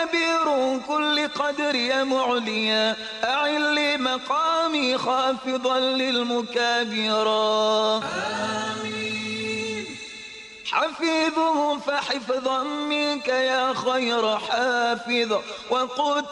كبير كل قدر يا معليا أعل لي مقامي خافضا للمكابرا آمين. حفيظه فحفظا منك يا خير حافظ وقوت